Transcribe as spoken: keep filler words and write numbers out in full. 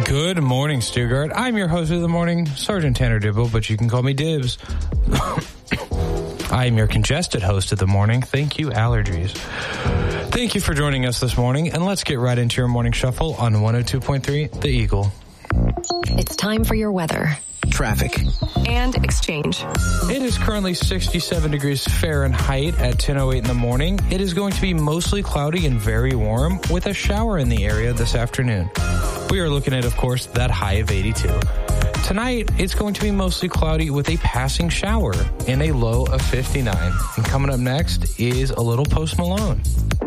Good morning, Stuttgart. I'm your host of the morning, Sergeant Tanner Dibble, but you can call me Dibs. I am your congested host of the morning. Thank you, allergies. Thank you for joining us this morning, and let's get right into your morning shuffle on one oh two point three The Eagle. It's time for your weather, traffic, and exchange. It is currently sixty-seven degrees Fahrenheit at ten oh eight in the morning. It is going to be mostly cloudy and very warm with a shower in the area this afternoon. We are looking at, of course, that high of eighty-two. Tonight, it's going to be mostly cloudy with a passing shower and a low of fifty-nine. And coming up next is a little Post Malone.